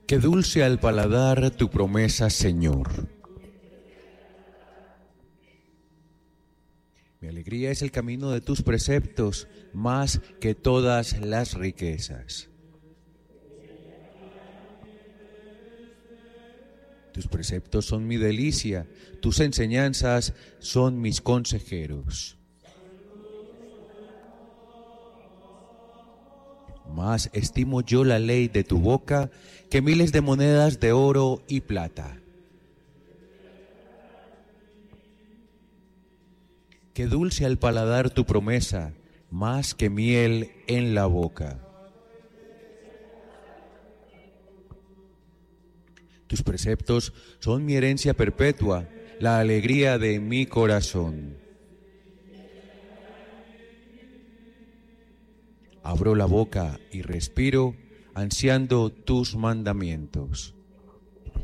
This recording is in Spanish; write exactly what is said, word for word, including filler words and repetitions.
Qué dulce al paladar tu promesa, Señor. Mi alegría es el camino de tus preceptos, más que todas las riquezas. Tus preceptos son mi delicia, tus enseñanzas son mis consejeros. Más estimo yo la ley de tu boca que miles de monedas de oro y plata. Qué dulce al paladar tu promesa, más que miel en la boca. Tus preceptos son mi herencia perpetua, la alegría de mi corazón. Abro la boca y respiro, ansiando tus mandamientos.